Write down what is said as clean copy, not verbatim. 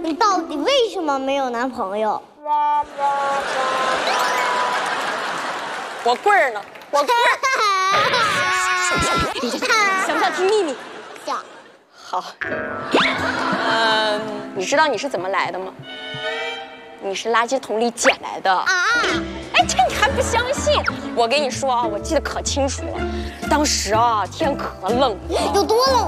你到底为什么没有男朋友？ 我棍儿呢？我棍儿。想不想听秘密？ 想。 好。你知道你是怎么来的吗？你是垃圾桶里捡来的。啊！哎，这你还不相信？我跟你说啊，我记得可清楚了。当时啊，天可冷了。 有多冷？